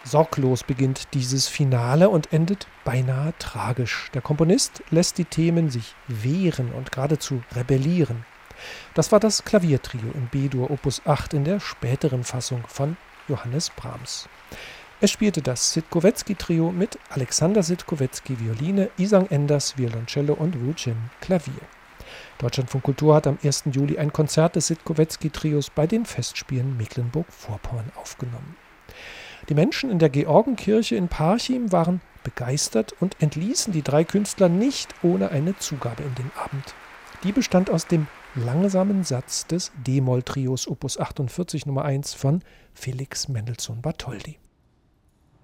Sorglos beginnt dieses Finale und endet beinahe tragisch. Der Komponist lässt die Themen sich wehren und geradezu rebellieren. Das war das Klaviertrio in B-Dur Opus 8 in der späteren Fassung von Johannes Brahms. Es spielte das Sitkowetzky-Trio mit Alexander Sitkowetzky Violine, Isang Enders Violoncello und Wu Jin Klavier. Deutschlandfunk Kultur hat am 1. Juli ein Konzert des Sitkowetzky-Trios bei den Festspielen Mecklenburg-Vorpommern aufgenommen. Die Menschen in der Georgenkirche in Parchim waren begeistert und entließen die drei Künstler nicht ohne eine Zugabe in den Abend. Die bestand aus dem langsamen Satz des D-Moll-Trios Opus 48 Nummer 1 von Felix Mendelssohn Bartholdy.